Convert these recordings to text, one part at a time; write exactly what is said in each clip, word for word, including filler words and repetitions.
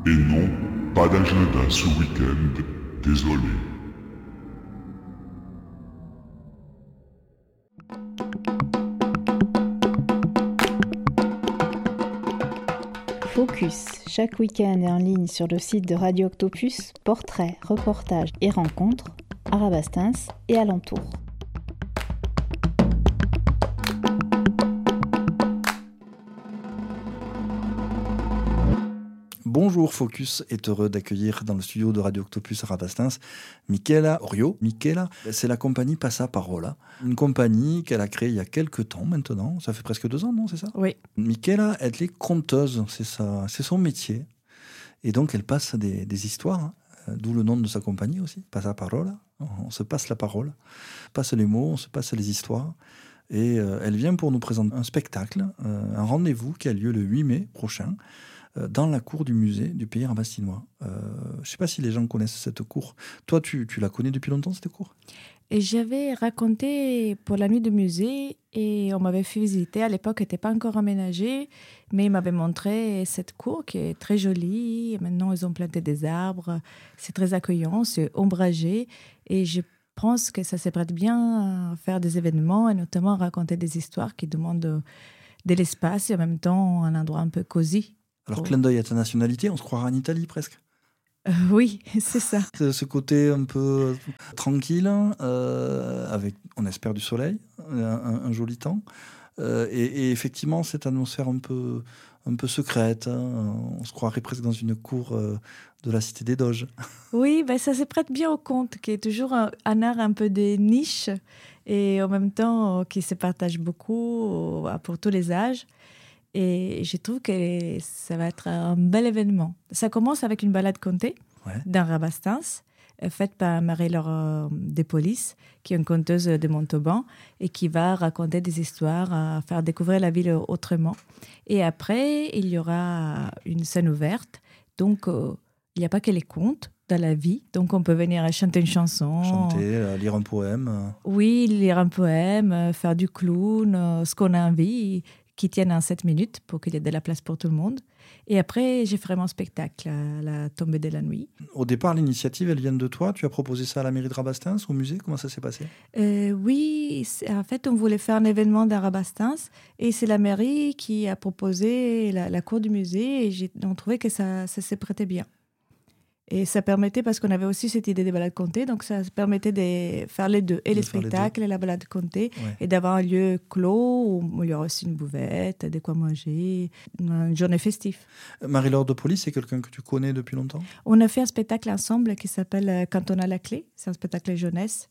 Et non, pas d'agenda ce week-end, désolé. Focus, chaque week-end est en ligne sur le site de Radio Octopus, portraits, reportages et rencontres à Rabastens et alentours. Bonjour, Focus est heureux d'accueillir dans le studio de Radio Octopus à Rabastens Michela Orio. Michela, c'est la compagnie Passaparola, une compagnie qu'elle a créée il y a quelques temps maintenant, ça fait presque deux ans, non, c'est ça ? Oui. Michela, elle est conteuse, c'est, ça, c'est son métier. Et donc, elle passe des, des histoires, hein, d'où le nom de sa compagnie aussi, Passaparola. On se passe la parole, on se passe les mots, on se passe les histoires. Et euh, elle vient pour nous présenter un spectacle, euh, un rendez-vous qui a lieu le huit mai prochain, dans la cour du musée du Pays Rabastinois. Euh, je ne sais pas si les gens connaissent cette cour. Toi, tu, tu la connais depuis longtemps, cette cour ? Et j'avais raconté pour la nuit du musée et on m'avait fait visiter. À l'époque, elle n'était pas encore aménagée, mais ils m'avaient montré cette cour qui est très jolie. Et maintenant, ils ont planté des arbres. C'est très accueillant, c'est ombragé. Et je pense que ça se prête bien à faire des événements et notamment à raconter des histoires qui demandent de l'espace et en même temps un endroit un peu cosy. Alors, clin d'œil à ta nationalité, on se croirait en Italie presque. Euh, oui, c'est ça. Ce côté un peu tranquille, euh, avec, on espère, du soleil, un, un joli temps. Euh, et, et effectivement, cette atmosphère un peu, un peu secrète. Hein, on se croirait presque dans une cour euh, de la Cité des Doges. Oui, ben ça se prête bien au conte, qui est toujours un, un art un peu des niches et en même temps qui se partage beaucoup pour tous les âges. Et je trouve que ça va être un bel événement. Ça commence avec une balade contée ouais. dans Rabastens, faite par Marie-Laure Despolices, qui est une conteuse de Montauban et qui va raconter des histoires, à faire découvrir la ville autrement. Et après, il y aura une scène ouverte. Donc, euh, il n'y a pas que les contes dans la vie. Donc, on peut venir chanter une chanson. Chanter, lire un poème. Oui, lire un poème, faire du clown, ce qu'on a envie, qui tiennent en sept minutes pour qu'il y ait de la place pour tout le monde. Et après, j'ai fait mon spectacle, à la tombée de la nuit. Au départ, l'initiative, elle vient de toi. Tu as proposé ça à la mairie de Rabastens, au musée. Comment ça s'est passé ? euh, Oui, en fait, on voulait faire un événement dans Rabastens. Et c'est la mairie qui a proposé la, la cour du musée. Et j'ai, on trouvait que ça, ça s'y prêtait bien. Et ça permettait, parce qu'on avait aussi cette idée des balades contées, donc ça permettait de faire les deux, et de les spectacles les et la balade contée, ouais. et d'avoir un lieu clos où il y aura aussi une bouvette, des quoi manger, une journée festive. Marie-Laure Despolices, c'est quelqu'un que tu connais depuis longtemps ? On a fait un spectacle ensemble qui s'appelle Quand on a la clé, c'est un spectacle jeunesse.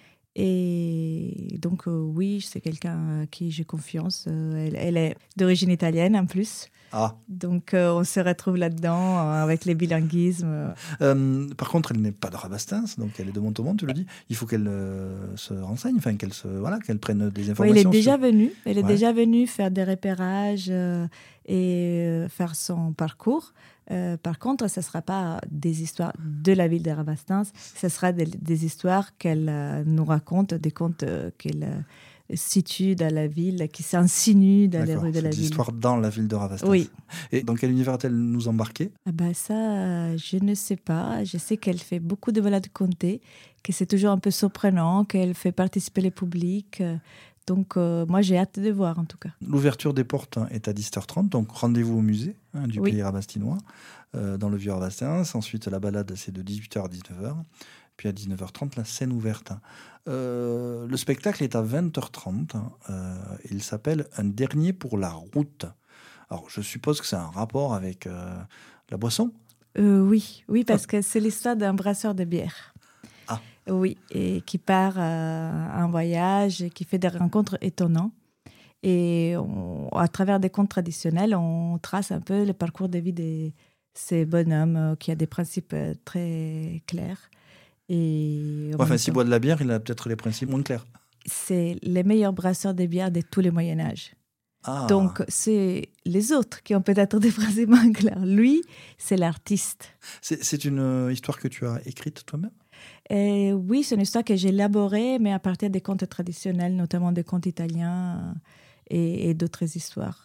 Et donc, euh, oui, c'est quelqu'un à qui j'ai confiance. Euh, elle, elle est d'origine italienne en plus. Ah. Donc, euh, on se retrouve là-dedans euh, avec les bilinguismes. Euh, par contre, elle n'est pas de Rabastens, donc elle est de Montauban, tu le dis. Il faut qu'elle euh, se renseigne, enfin, qu'elle, se, voilà, qu'elle prenne des informations. Oui, elle est déjà sur... venue. Elle est ouais. déjà venue faire des repérages euh, et euh, faire son parcours. Euh, par contre, ce ne sera pas des histoires de la ville de Rabastens, ce sera des, des histoires qu'elle euh, nous raconte, des contes euh, qu'elle euh, situe dans la ville, qui s'insinuent dans D'accord, les rues de c'est la des ville. histoires dans la ville de Rabastens. Oui. Et dans quel univers a-t-elle nous embarquer ? Ah bah ça, euh, je ne sais pas. Je sais qu'elle fait beaucoup de balades contées, que c'est toujours un peu surprenant, qu'elle fait participer le public. Donc, euh, moi, j'ai hâte de voir, en tout cas. L'ouverture des portes hein, est à dix heures trente, donc rendez-vous au musée hein, du oui. Pays Rabastinois, euh, dans le Vieux-Rabastens. Ensuite, la balade, c'est de dix-huit heures à dix-neuf heures. Puis à dix-neuf heures trente, la scène ouverte. Euh, le spectacle est à vingt heures trente. Euh, il s'appelle « Un dernier pour la route ». Alors, je suppose que c'est un rapport avec euh, la boisson ? euh, Oui, oui, parce ah. que c'est l'histoire d'un brasseur de bière. Ah. Oui, et qui part euh, en voyage, et qui fait des rencontres étonnantes. Et on, à travers des contes traditionnels, on trace un peu le parcours de vie de ces bonhommes euh, qui a des principes euh, très clairs. Et ouais, enfin, s'il boit de la bière, il a peut-être les principes moins clairs. C'est les meilleurs brasseurs de bière de tous les Moyen-Âge. Ah. Donc, c'est les autres qui ont peut-être des principes moins clairs. Lui, c'est l'artiste. C'est, c'est une histoire que tu as écrite toi-même ? Et oui, c'est une histoire que j'ai élaborée, mais à partir des contes traditionnels, notamment des contes italiens et, et d'autres histoires.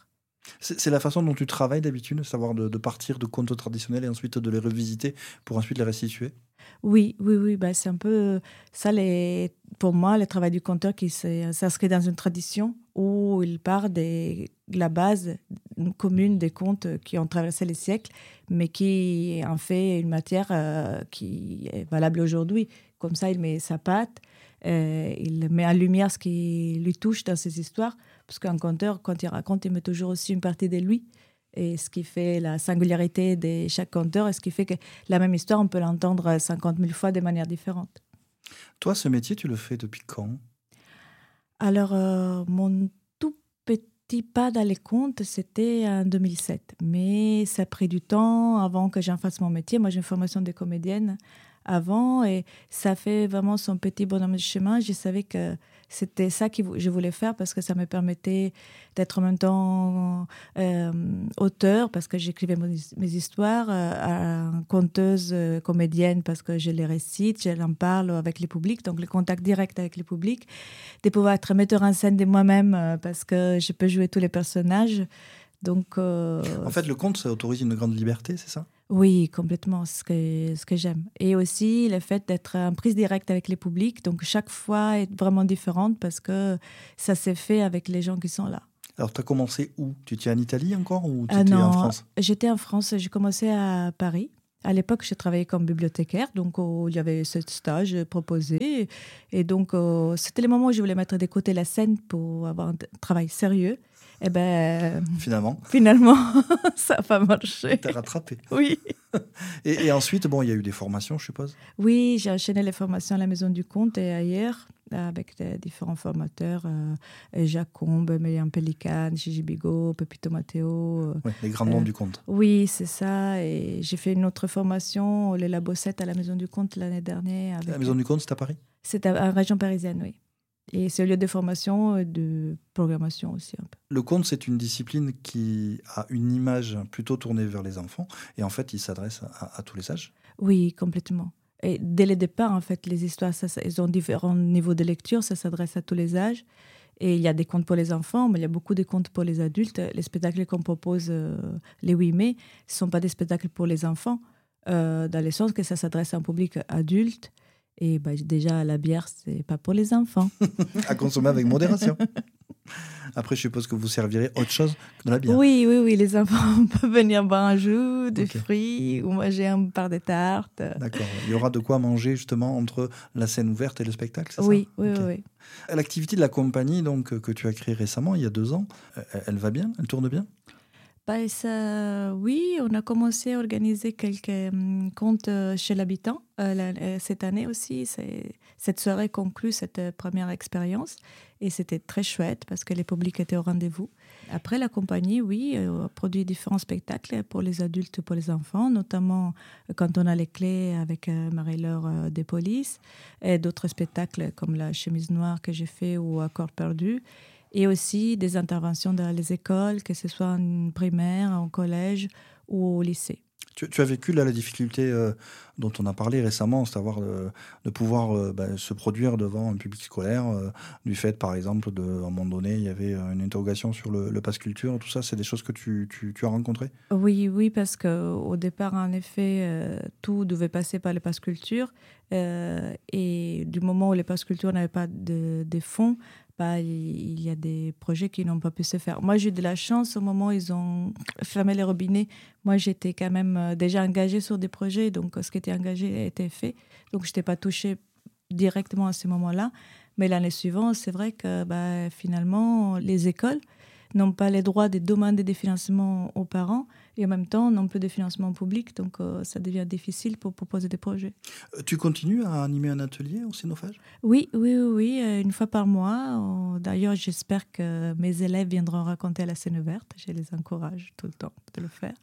C'est, c'est la façon dont tu travailles d'habitude, savoir de, de partir de contes traditionnels et ensuite de les revisiter pour ensuite les restituer? Oui, oui, oui, bah, c'est un peu ça, les, pour moi, le travail du conteur qui s'est- s'inscrit dans une tradition où il part des- de la base commune des contes qui ont traversé les siècles, mais qui en fait une matière euh, qui est valable aujourd'hui. Comme ça, il met sa patte, euh, il met en lumière ce qui lui touche dans ses histoires, parce qu'un conteur, quand il raconte, il met toujours aussi une partie de lui. Et ce qui fait la singularité de chaque conteur, et ce qui fait que la même histoire, on peut l'entendre cinquante mille fois de manière différente. Toi, ce métier, tu le fais depuis quand? Alors, euh, mon tout petit pas dans les contes, c'était en deux mille sept. Mais ça a pris du temps avant que j'en fasse mon métier. Moi, j'ai une formation de comédienne avant et ça fait vraiment son petit bonhomme de chemin. Je savais que c'était ça que je voulais faire parce que ça me permettait d'être en même temps euh, auteur parce que j'écrivais mon- mes histoires, euh, conteuse, euh, comédienne parce que je les récite, je en parle avec le public, donc le contact direct avec le public, de pouvoir être metteur en scène de moi-même euh, parce que je peux jouer tous les personnages. Donc, euh, En fait, le conte, ça autorise une grande liberté, c'est ça? oui, complètement, ce que, ce que j'aime. Et aussi le fait d'être en prise directe avec les publics, donc chaque fois est vraiment différente parce que ça s'est fait avec les gens qui sont là. Alors, tu as commencé où? Tu étais en Italie encore ou tu Ah étais en non, France? j'étais en France, j'ai commencé à Paris. À l'époque, je travaillais comme bibliothécaire, donc oh, il y avait ce stage proposé. Et donc, oh, c'était le moment où je voulais mettre de côté la scène pour avoir un t- travail sérieux. Et ben, Finalement, finalement, ça n'a pas marché. tu as rattrapé. Oui. Et, et ensuite, bon, il y a eu des formations, je suppose. Oui, j'ai enchaîné les formations à la Maison du Conte et ailleurs, avec des différents formateurs, euh, Jacques Combe, Mélian Pélican, Gigi Bigot, Pepito Matteo. Ouais, les grands noms Euh, du conte. Oui, c'est ça. Et j'ai fait une autre formation, les Labossette à la Maison du Conte l'année dernière. Avec... La Maison du Conte, c'est à Paris? C'est en région parisienne, oui. Et c'est un lieu de formation et de programmation aussi un peu. Le conte, c'est une discipline qui a une image plutôt tournée vers les enfants. Et en fait, il s'adresse à, à tous les âges. Oui, complètement. Et dès le départ, en fait, les histoires, ça, ça- elles ont différents niveaux de lecture, ça s'adresse à tous les âges. Et il y a des contes pour les enfants, mais il y a beaucoup de contes pour les adultes. Les spectacles qu'on propose euh, les huit mai, ce ne sont pas des spectacles pour les enfants, euh, dans le sens que ça s'adresse à un public adulte. Et bah, déjà, la bière, c'est pas pour les enfants. À consommer avec modération. Après, je suppose que vous servirez autre chose que de la bière. Oui, oui, oui, les enfants peuvent venir boire un jus, des Ok. fruits, ou manger un part de tartes. D'accord. Il y aura de quoi manger justement entre la scène ouverte et le spectacle, c'est Oui, ça? oui, Ok. oui, oui. L'activité de la compagnie donc, euh, que tu as créée récemment, il y a deux ans, euh, elle va bien? Elle tourne bien? Bah, ça, oui, on a commencé à organiser quelques hum, contes euh, chez l'habitant euh, la- euh, cette année aussi. C'est- Cette soirée conclut cette euh, première expérience et c'était très chouette parce que les publics étaient au rendez-vous. Après, la compagnie, oui, euh, a produit différents spectacles pour les adultes et pour les enfants, notamment euh, quand on a les clés avec euh, Marie-Laure euh, des polices et d'autres spectacles comme La chemise noire que j'ai fait ou Accord perdu. Et aussi des interventions dans les écoles, que ce soit en primaire, en collège ou au lycée. Tu, tu as vécu là la difficulté euh, dont on a parlé récemment, c'est-à-dire euh, de pouvoir euh, bah, se produire devant un public scolaire, euh, du fait par exemple de, à un moment donné, il y avait euh, une interrogation sur le, le pass culture, tout ça, c'est des choses que tu, tu, tu as rencontrées? Oui, oui, parce qu'au départ, en effet, euh, tout devait passer par les pass culture. Euh, et du moment où les pass culture n'avaient pas de, de fonds, bah, il il y a des projets qui n'ont pas pu se faire. Moi, j'ai eu de la chance au moment où ils ont fermé les robinets. Moi, j'étais quand même euh, déjà engagée sur des projets, donc euh, ce qui était engagé a été fait. Donc, je n'étais pas touchée directement à ce moment-là. Mais l'année suivante, c'est vrai que bah, finalement, les écoles n'ont pas les droits de demander des financements aux parents et en même temps n'ont plus de financement public. Donc, euh, ça devient difficile pour proposer des projets. Euh, Tu continues à animer un atelier au Cénophage? Oui, oui, oui, oui, euh, une fois par mois. Euh, D'ailleurs, j'espère que mes élèves viendront raconter à la scène ouverte. Je les encourage tout le temps de le faire.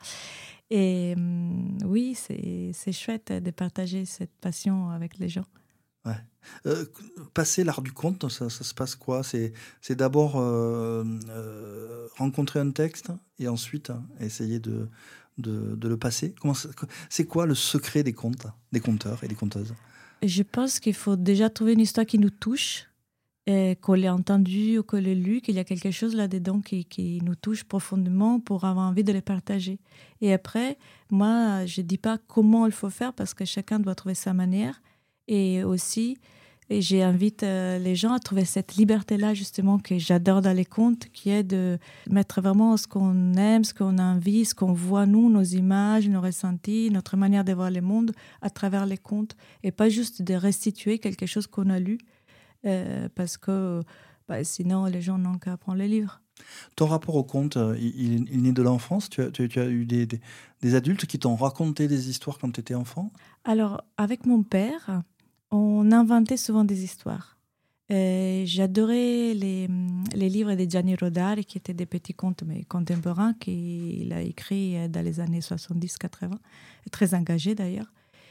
Et hum, oui, c'est c'est chouette de partager cette passion avec les gens. Ouais. Euh, passer l'art du conte, ça, ça se passe quoi? C'est, c'est d'abord euh, euh, rencontrer un texte et ensuite hein, essayer de, de, de le passer. Comment ça- c'est quoi le secret des contes, des conteurs et des conteuses? Je pense qu'il faut déjà trouver une histoire qui nous touche et qu'on l'ait entendu ou qu'on l'ait lu, qu'il y a quelque chose là-dedans qui, qui nous touche profondément pour avoir envie de les partager. Et après, moi, je ne dis pas comment il faut faire parce que chacun doit trouver sa manière. Et aussi, et j'invite euh, les gens à trouver cette liberté-là, justement, que j'adore dans les contes, qui est de mettre vraiment ce qu'on aime, ce qu'on a envie, ce qu'on voit, nous, nos images, nos ressentis, notre manière de voir le monde à travers les contes. Et pas juste de restituer quelque chose qu'on a lu. Euh, parce que bah, sinon les gens n'ont qu'à prendre les livres. Ton rapport au conte, il, il naît de l'enfance. Tu as, tu, tu as eu des, des, des adultes qui t'ont raconté des histoires quand tu étais enfant? Alors, avec mon père, on inventait souvent des histoires. Et j'adorais les, les livres de Gianni Rodari, qui étaient des petits contes mais contemporains, qu'il a écrits dans les années soixante-dix quatre-vingts, très engagés d'ailleurs.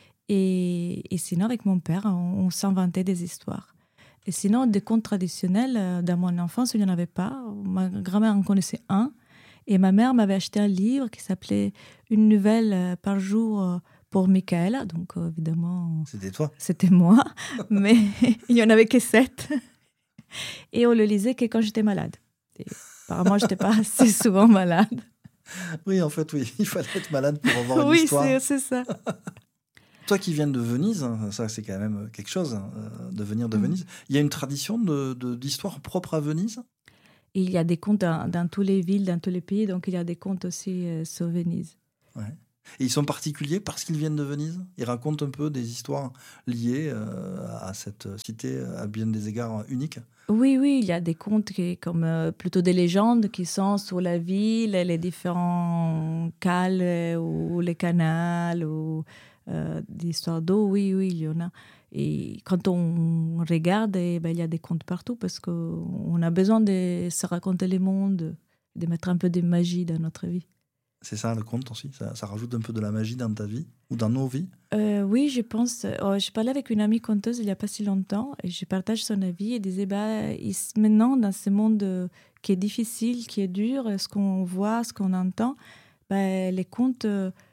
Et, et sinon, avec mon père, on, on s'inventait des histoires. Et sinon, des contes traditionnels, dans mon enfance, il n'y en avait pas. Ma grand-mère en connaissait un. Et ma mère m'avait acheté un livre qui s'appelait « Une nouvelle par jour pour Michaela ». Donc, évidemment... C'était toi? C'était moi. Mais il n'y en avait que sept. Et on le lisait que quand j'étais malade. Et apparemment, je n'étais pas assez souvent malade. Oui, en fait, oui. Il fallait être malade pour avoir une oui, histoire. Oui, c'est, c'est ça. Toi qui viens de Venise, ça c'est quand même quelque chose, de venir de mmh. Venise. Il y a une tradition de, de, d'histoire propre à Venise? Il y a des contes dans, dans toutes les villes, dans tous les pays, donc il y a des contes aussi euh, sur Venise. Ouais. Et ils sont particuliers parce qu'ils viennent de Venise? Ils racontent un peu des histoires liées euh, à cette cité à bien des égards uniques? Oui, oui, il y a des contes qui, comme euh, plutôt des légendes qui sont sur la ville, les différents cales ou les canals ou... Euh, des histoires d'eau, oui, oui, il y en a. Et quand on regarde, eh ben, il y a des contes partout parce qu'on a besoin de se raconter les mondes, de mettre un peu de magie dans notre vie. C'est ça le conte aussi? Ça, ça rajoute un peu de la magie dans ta vie ou dans nos vies? euh, Oui, je pense. Oh, je parlais avec une amie conteuse il n'y a pas si longtemps et je partage son avis et disait bah, maintenant, dans ce monde qui est difficile, qui est dur, ce qu'on voit, ce qu'on entend, bah, les contes...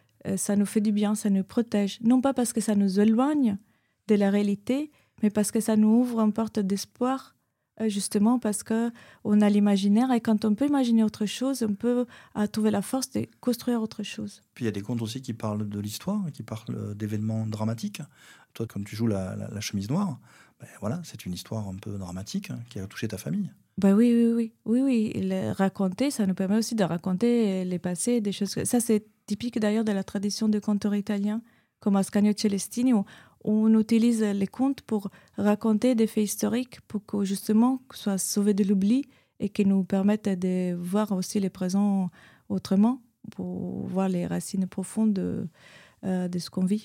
ça nous fait du bien, ça nous protège. Non pas parce que ça nous éloigne de la réalité, mais parce que ça nous ouvre une porte d'espoir, justement parce qu'on a l'imaginaire et quand on peut imaginer autre chose, on peut trouver la force de construire autre chose. Puis il y a des contes aussi qui parlent de l'histoire, qui parlent d'événements dramatiques. Toi, quand tu joues la, la, la chemise noire, ben voilà, c'est une histoire un peu dramatique hein, qui a touché ta famille. Ben oui, oui, oui. oui, oui. Le raconter, ça nous permet aussi de raconter les passés, des choses... Ça, c'est typique d'ailleurs de la tradition des conteurs italiens, comme Ascanio Celestini, où on utilise les contes pour raconter des faits historiques, pour que justement soient sauvés de l'oubli et qui nous permettent de voir aussi les présents autrement, pour voir les racines profondes de, euh, de ce qu'on vit.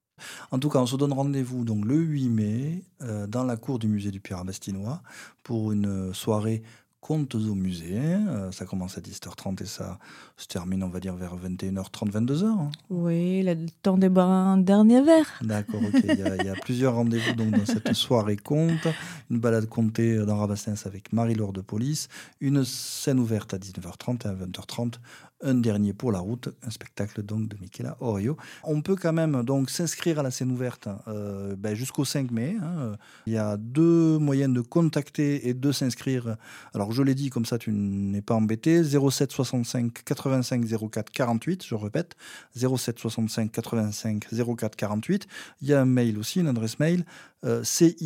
En tout cas, on se donne rendez-vous donc le huit mai euh, dans la cour du musée du Pierre Abastinois pour une soirée Contes au musée. Euh, ça commence à dix heures trente et ça se termine, on va dire, vers vingt et une heures trente, vingt-deux heures. Hein. Oui, le temps de boire un dernier verre. D'accord, ok. Il y a, il y a plusieurs rendez-vous donc, dans cette soirée conte. Une balade contée dans Rabastens avec Marie-Laure de Police. Une scène ouverte à dix-neuf heures trente et à vingt heures trente. Un dernier pour la route, un spectacle donc de Michaela Orio. On peut quand même donc s'inscrire à la scène ouverte euh, ben, jusqu'au cinq mai. Hein. Il y a deux moyens de contacter et de s'inscrire. Alors je l'ai dit, comme ça tu n'es pas embêté. zéro sept soixante-cinq quatre-vingt-cinq zéro quatre quarante-huit, je répète, zéro sept soixante-cinq quatre-vingt-cinq zéro quatre quarante-huit. Il y a un mail aussi, une adresse mail, euh,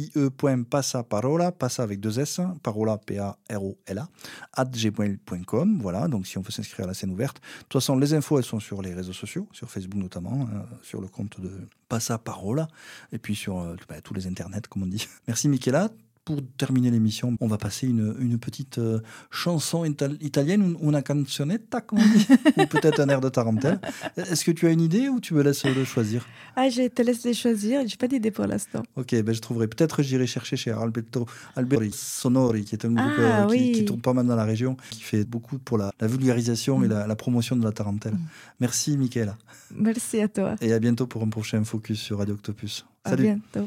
cie.passaparola, passa avec deux S, parola, P A R O L A, at gmail point com. Voilà, donc si on veut s'inscrire à la scène ouverte. De toute façon, les infos, elles sont sur les réseaux sociaux, sur Facebook notamment, hein, sur le compte de Passaparola, et puis sur euh, bah, tous les internets, comme on dit. Merci Michaela. Pour terminer l'émission, on va passer une, une petite euh, chanson ital- italienne, una canzonetta, comme on dit, ou peut-être un air de tarentelle. Est-ce que tu as une idée ou tu me laisses le choisir? Ah, je te laisse les choisir, je n'ai pas d'idée pour l'instant. Ok, ben je trouverai. Peut-être j'irai chercher chez Alberto Alberi Sonori, qui est un groupe ah, euh, qui, oui. qui tourne pas mal dans la région, qui fait beaucoup pour la, la vulgarisation mm. et la, la promotion de la tarentelle. Mm. Merci Michaela. Merci à toi. Et à bientôt pour un prochain focus sur Radio Octopus. À Salut. bientôt.